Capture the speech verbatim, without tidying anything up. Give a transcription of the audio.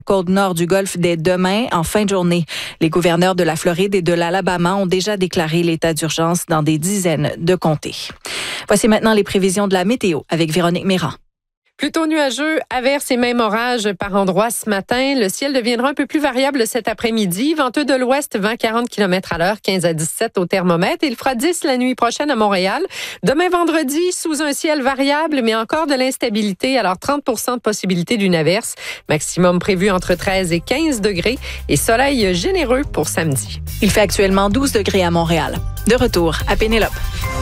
côte nord du Golfe dès demain en fin de journée. Les gouverneurs de la Floride et de l'Alabama ont déjà déclaré l'état d'urgence dans des dizaines de comtés. Voici maintenant les prévisions de la météo avec Véronique Méran. Plutôt nuageux, averses et même orages par endroits ce matin. Le ciel deviendra un peu plus variable cet après-midi. Venteux de l'ouest, vent quarante kilomètres à l'heure, quinze à dix-sept au thermomètre. Il fera dix la nuit prochaine à Montréal. Demain vendredi, sous un ciel variable, mais encore de l'instabilité. Alors trente pour cent de possibilité d'une averse. Maximum prévu entre treize et quinze degrés. Et soleil généreux pour samedi. Il fait actuellement douze degrés à Montréal. De retour à Pénélope.